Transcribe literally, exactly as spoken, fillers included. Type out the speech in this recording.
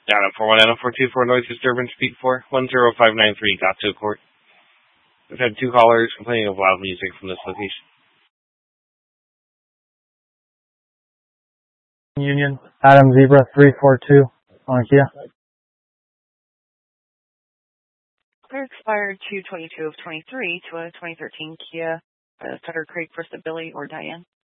Adam four one Adam four two four noise disturbance speak for one zero five nine three got to court. We've had two callers complaining of loud music from this location. Union, Adam Zebra three four two on Kia. Clear expired two twenty-two of twenty-three to a twenty thirteen Kia, uh, Sutter Creek versus Billy or Diane.